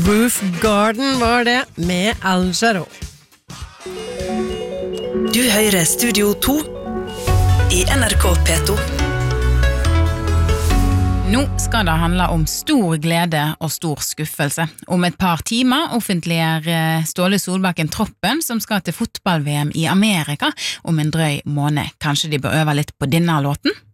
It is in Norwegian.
Roof Garden var det med Al Jarreau. Du hører Studio 2 I NRK P2. Nå skal det handle om stor glede og stor skuffelse. Om et par timer offentliggjør Ståle Solbakken troppen som skal til fotball-VM I Amerika om en drøy måned. Kanskje de bør øve litt på denne låten?